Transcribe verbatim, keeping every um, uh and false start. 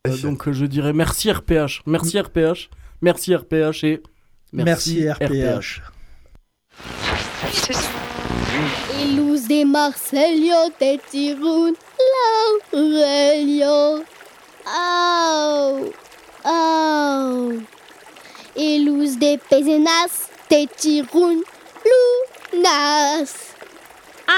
Euh, donc euh, je dirais merci R P H. Merci R P H. Merci R P H et merci, merci R P H. Et luz de Marcelio te tirun Laurelio. Au, au. Et luz de Pezenas te tirun Lunas.